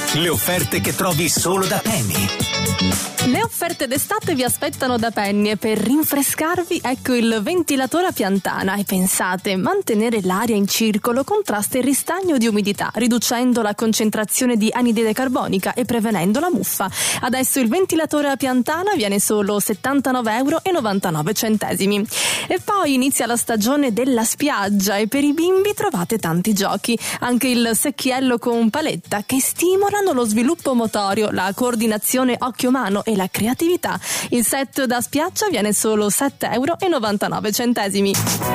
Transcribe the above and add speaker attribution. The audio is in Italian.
Speaker 1: Le offerte che trovi solo da Penny.
Speaker 2: Le offerte d'estate vi aspettano da Penny e per rinfrescarvi ecco il ventilatore a piantana. E pensate, mantenere l'aria in circolo contrasta il ristagno di umidità, riducendo la concentrazione di anidride carbonica e prevenendo la muffa. Adesso il ventilatore a piantana viene solo €79,99. E poi inizia la stagione della spiaggia e per i bimbi trovate tanti giochi. Anche il secchiello con paletta che stimolano lo sviluppo motorio, la coordinazione occhio-mano e la creatività. Il set da spiaggia viene solo €7,99.